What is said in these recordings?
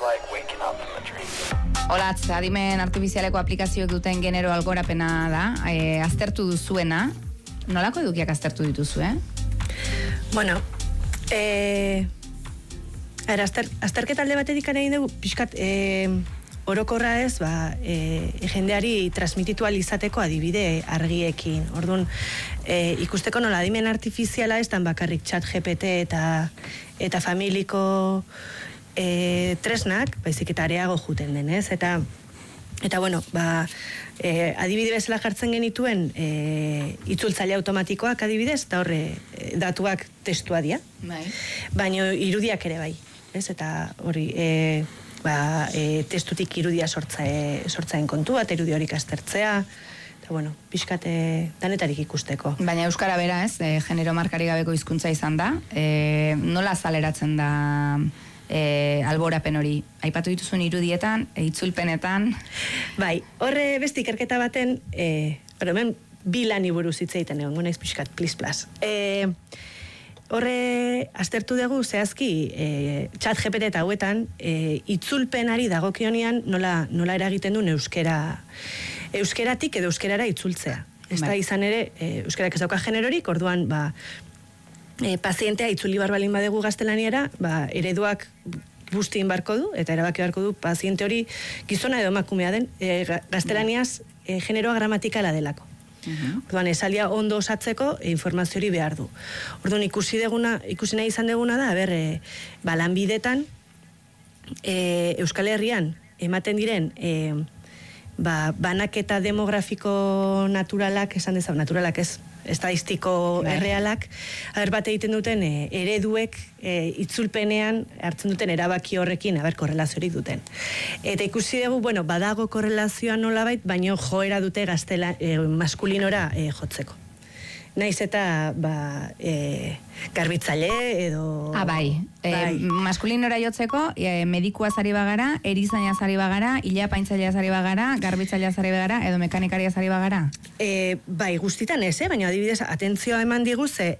Olatz, adimen artifizialeko aplikazioek duten genero algorapena da, aztertu duzuena. Nolako edukiak aztertu dituzu, Bueno, azterketa alde batetik egin dugu, pixkat, orokorra ez, jendeari transmititu izateko adibide argiekin. Orduan, ikusteko nola adimen artifiziala ez dan bakarrik ChatGPT eta familiko tresnak, baizik eta areago juten denez, eta bueno, adibide bezala jartzen genituen itzultzaile automatikoak adibidez, eta horre datuak testua dira, baina irudiak ere bai, ez? Eta hori, testutik irudia sortzaen kontua, eta irudi horik aztertzea, eta bueno, pixkate danetarik ikusteko. Baina euskara bera ez, genero markari gabeko hizkuntza izan da, nola azaleratzen da alborapen hori? Aipatu dituzun irudietan, itzulpenetan? Bai, horre beste ikerketa baten, hemen bi lani buruz hitz egiten egon, naiz pixkat, please plus. Horre, aztertu dugu, zehazki, ChatGPT eta hauetan, itzulpenari dagokionean nola eragiten duen euskeratik edo euskerara itzultzea. Ez da izan ere, euskarak ez dauka generorik, orduan, pazientea itzuli balin badegu gaztelaniera, ereduak guztien barko du, eta erabaki barko du paziente hori gizona edo emakumea den, gaztelaniaz generoa gramatikala delako. Orduan, esaldia ondo osatzeko informazio hori behar du. Orduan, ikusi nahi izan deguna da, lanbidetan, Euskal Herrian ematen diren banaketa demografiko naturalak, esan dezagun, naturalak ez, estadistiko errealak, bat egiten duten ereduek itzulpenean hartzen duten erabaki horrekin, korrelaziorik duten. Eta ikusi dugu, badago korrelazioa nolabait, baino joera dute maskulinora jotzeko. Naiz eta garbitzaile edo... Maskulinora jotzeko, medikuaz ari bagara, erizainaz ari bagara, ilapaintzaileaz ari bagara, garbitzailez ari bagara, edo mekanikariaz ari bagara? Bai, guztitan ez, baina adibidez, atentzioa eman diguz,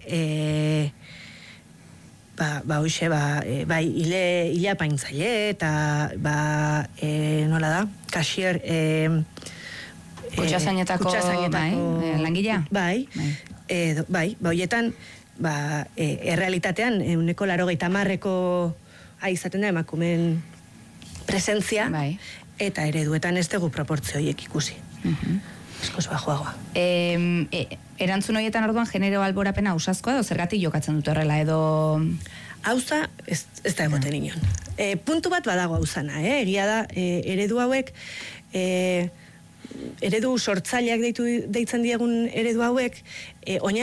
ilapaintzaile, eta nola da, kasier... Kutxazainetako langilea? Bai, horietan, errealitatean, 80% izaten da emakumeen presentzia, eta ereduetan ez dugu proportzio horiek ikusi. Eskoz bajoagoa. Erantzun horietan orduan genero alborapena ausazkoa, edo zergatik jokatzen dut horrela, edo... Hauza, ez da egoten inon. Puntu bat badago hauzana, egia da, eredu hauek, eredu sortzaileak deitzen diegun eredu hauek,